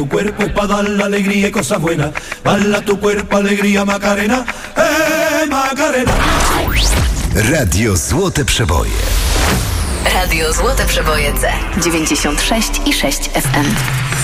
Tu cuerpo es pa' dar la alegría y cosas buenas. Bala tu cuerpo, alegría, Macarena. Macarena. Radio Złote Przeboje. Radio Złote Przeboje C 96,6 FM.